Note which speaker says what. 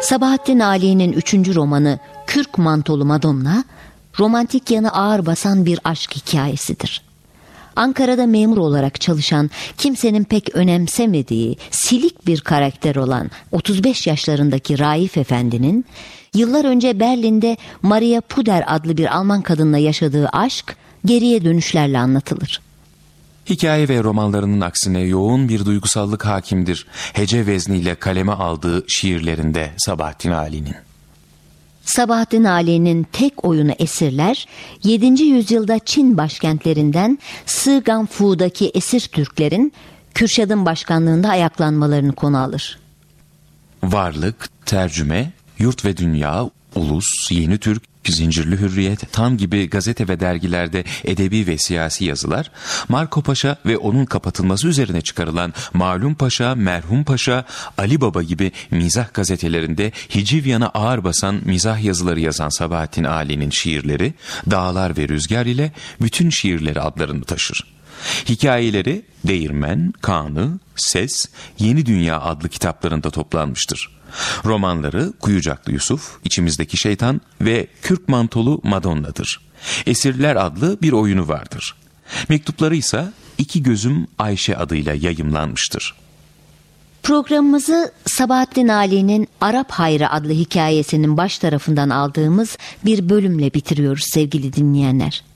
Speaker 1: Sabahattin Ali'nin 3. romanı Kürk Mantolu Madonna, romantik yanı ağır basan bir aşk hikayesidir. Ankara'da memur olarak çalışan, kimsenin pek önemsemediği, silik bir karakter olan 35 yaşlarındaki Raif Efendi'nin, yıllar önce Berlin'de Maria Puder adlı bir Alman kadınla yaşadığı aşk, geriye dönüşlerle anlatılır.
Speaker 2: Hikaye ve romanlarının aksine yoğun bir duygusallık hakimdir hece vezniyle kaleme aldığı şiirlerinde Sabahattin Ali'nin.
Speaker 1: Sabahattin Ali'nin tek oyunu Esirler, 7. yüzyılda Çin başkentlerinden Sıganfu'daki esir Türklerin Kürşad'ın başkanlığında ayaklanmalarını konu alır.
Speaker 2: Varlık, Tercüme, Yurt ve Dünya, Ulus, Yeni Türk, Zincirli Hürriyet, Tam gibi gazete ve dergilerde edebi ve siyasi yazılar, Marco Paşa ve onun kapatılması üzerine çıkarılan Malum Paşa, Merhum Paşa, Ali Baba gibi mizah gazetelerinde hiciv yana ağır basan mizah yazıları yazan Sabahattin Ali'nin şiirleri, Dağlar ve Rüzgar ile bütün şiirleri adlarını taşır. Hikayeleri Değirmen, Kanı, Ses, Yeni Dünya adlı kitaplarında toplanmıştır. Romanları Kuyucaklı Yusuf, İçimizdeki Şeytan ve Kürk Mantolu Madonna'dır. Esirler adlı bir oyunu vardır. Mektupları ise İki Gözüm Ayşe adıyla yayımlanmıştır.
Speaker 1: Programımızı Sabahattin Ali'nin Arap Hayrı adlı hikayesinin baş tarafından aldığımız bir bölümle bitiriyoruz sevgili dinleyenler.